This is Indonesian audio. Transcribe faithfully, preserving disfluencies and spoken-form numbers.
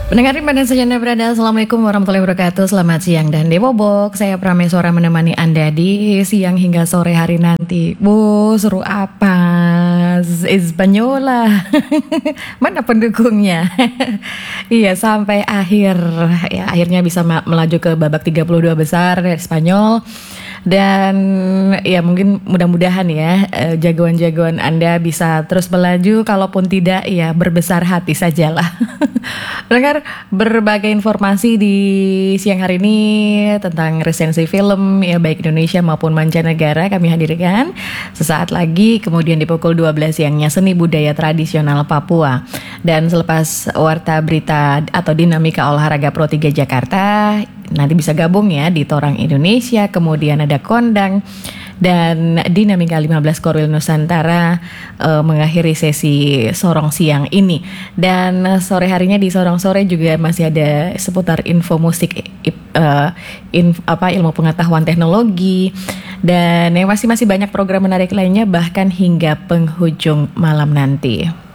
Pendengar dimana saja Anda berada, Assalamualaikum warahmatullahi wabarakatuh. Selamat siang dan debobok. Saya Prameswara menemani Anda di siang hingga sore hari nanti. Bu, seru apa? Espanyola. Mana pendukungnya? Iya, sampai akhir. Ya, akhirnya bisa ma- melaju ke babak tiga puluh dua besar dari Spanyol. Dan ya mungkin mudah-mudahan ya eh, jagoan-jagoan Anda bisa terus melaju, kalaupun tidak ya berbesar hati sajalah. Dengar berbagai informasi di siang hari ini tentang resensi film ya baik Indonesia maupun mancanegara kami hadirkan sesaat lagi, kemudian di pukul dua belas siangnya seni budaya tradisional Papua. Dan selepas warta berita atau dinamika olahraga Pro tiga Jakarta, nanti bisa gabung ya di Torang Indonesia, kemudian ada Kondang dan dinamika lima belas Korwil Nusantara uh, mengakhiri sesi Sorong siang ini. Dan uh, sore harinya di Sorong sore juga masih ada seputar info musik, uh, inf, apa ilmu pengetahuan teknologi, dan yang masih masih banyak program menarik lainnya bahkan hingga penghujung malam nanti.